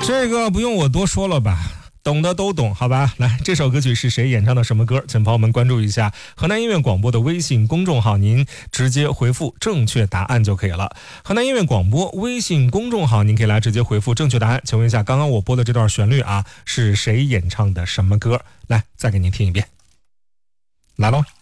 这个不用我多说了吧，懂的都懂，好吧？来，这首歌曲是谁演唱的什么歌？请朋友们关注一下河南音乐广播的微信公众号，您直接回复正确答案就可以了。河南音乐广播微信公众号，您可以来直接回复正确答案。请问一下，刚刚我播的这段旋律啊，是谁演唱的什么歌？来，再给您听一遍。来喽。